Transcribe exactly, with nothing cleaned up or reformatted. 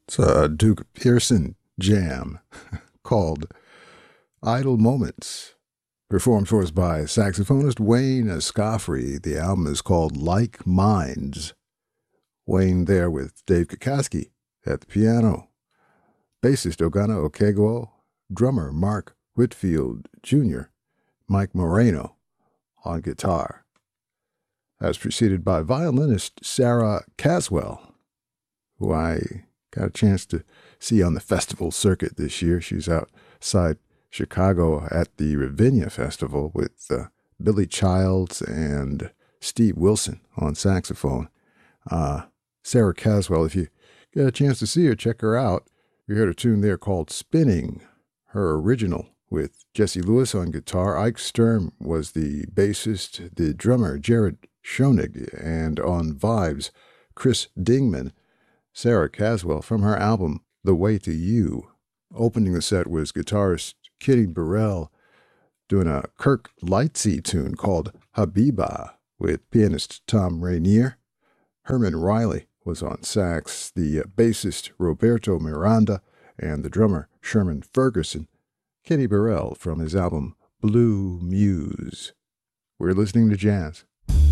It's a Duke Pearson jam called Idle Moments, performed for us by saxophonist Wayne Escoffery. The album is called Like Minds. Wayne there with Dave Kakaski at the piano, bassist Ogana Okegwo, drummer Mark Whitfield Junior, Mike Moreno on guitar. That was preceded by violinist Sarah Caswell, who I got a chance to see on the festival circuit this year. She's outside Chicago at the Ravinia Festival with uh, Billy Childs and Steve Wilson on saxophone. Uh, Sarah Caswell, if you get a chance to see her, check her out. We heard a tune there called Spinning, her original, with Jesse Lewis on guitar. Ike Sturm was the bassist, the drummer Jared Schoenig, and on vibes, Chris Dingman. Sarah Caswell from her album The Way to You. Opening the set was guitarist Kitty Burrell doing a Kirk Lightsey tune called Habiba with pianist Tom Rainier. Herman Riley was on sax, the bassist Roberto Miranda, and the drummer Sherman Ferguson. Kitty Burrell from his album Blue Muse. We're listening to jazz